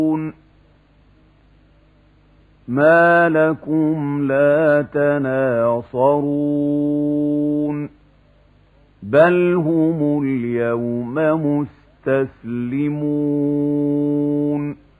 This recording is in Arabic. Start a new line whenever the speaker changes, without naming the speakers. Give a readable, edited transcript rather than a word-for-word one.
ما لكم لا تناصرون بل هم اليوم مستسلمون